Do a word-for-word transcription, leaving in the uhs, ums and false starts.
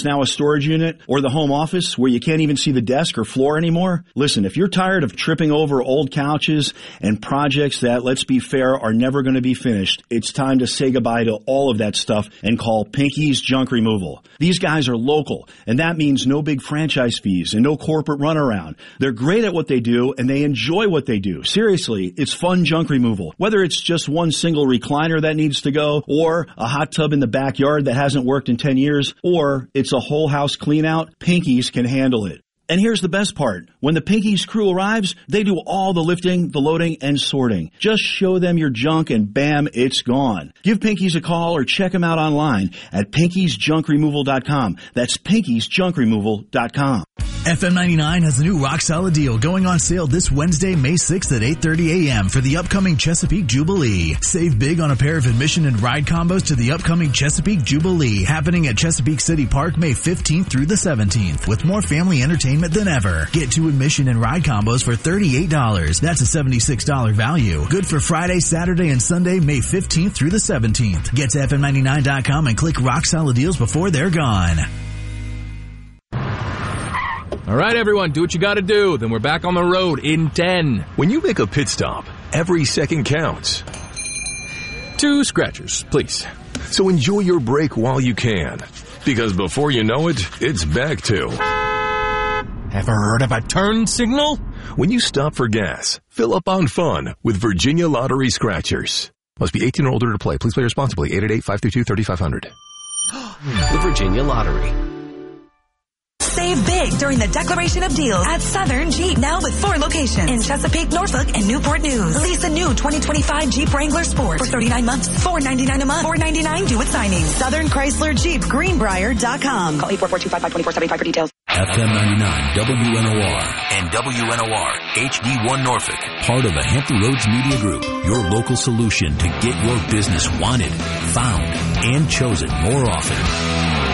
now a storage unit, or the home office where you can't even see the desk or floor anymore? Listen, if you're tired of tripping over old couches and projects that, let's be fair, are never going to be finished, it's time to say goodbye to all of that stuff and call Pinky's Junk Removal. These guys are local, and that means no big franchise fees and no corporate runaround. They're great at what they do, and they enjoy what they do. Seriously, it's fun junk removal. Whether it's just one single recliner that needs to go, or a hot tub in the backyard that hasn't worked in ten years, or it's a whole house clean out, Pinky's can handle it. And here's the best part. When the Pinky's crew arrives, they do all the lifting, the loading, and sorting. Just show them your junk and bam, it's gone. Give Pinky's a call or check them out online at pinkies junk removal dot com. That's pinkies junk removal dot com. F M ninety-nine has a new rock solid deal going on sale this Wednesday, May sixth at eight thirty a.m. for the upcoming Chesapeake Jubilee. Save big on a pair of admission and ride combos to the upcoming Chesapeake Jubilee, happening at Chesapeake City Park May fifteenth through the seventeenth, with more family entertainment than ever. Get two admission and ride combos for thirty-eight dollars. That's a seventy-six dollars value. Good for Friday, Saturday, and Sunday, May fifteenth through the seventeenth. Get to F M ninety-nine dot com and click rock solid deals before they're gone. All right, everyone, do what you got to do. Then we're back on the road in ten. When you make a pit stop, every second counts. Two scratchers, please. So enjoy your break while you can, because before you know it, it's back to... Ever heard of a turn signal? When you stop for gas, fill up on fun with Virginia Lottery Scratchers. Must be eighteen or older to play. Please play responsibly. eight eight eight, five three two, three five zero zero. The Virginia Lottery. Save big during the Declaration of Deals at Southern Jeep, now with four locations in Chesapeake, Norfolk, and Newport News. Lease a new twenty twenty-five Jeep Wrangler Sport for thirty-nine months, four ninety-nine a month, four ninety-nine due at signing. Southern Chrysler Jeep, Greenbrier dot com. Call eight four four, two five five, two four seven five for details. F M ninety-nine W N O R and W N O R H D one Norfolk, part of the Hampton Roads Media Group, your local solution to get your business wanted, found, and chosen more often.